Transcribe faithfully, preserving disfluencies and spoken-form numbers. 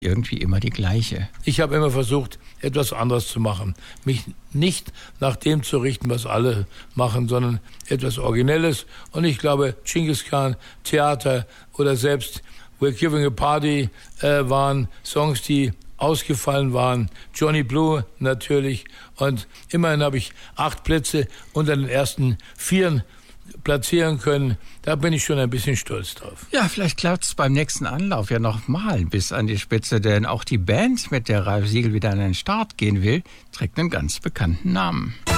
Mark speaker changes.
Speaker 1: irgendwie immer die gleiche.
Speaker 2: Ich habe immer versucht, etwas anderes zu machen. Mich nicht nach dem zu richten, was alle machen, sondern etwas Originelles. Und ich glaube, Genghis Khan, Theater oder selbst We're Giving a Party äh, waren Songs, die ausgefallen waren. Johnny Blue natürlich. Und immerhin habe ich acht Plätze unter den ersten vier platzieren können. Da bin ich schon ein bisschen stolz drauf.
Speaker 1: Ja, vielleicht klappt es beim nächsten Anlauf ja noch mal bis an die Spitze, denn auch die Band, mit der Ralf Siegel wieder an den Start gehen will, trägt einen ganz bekannten Namen.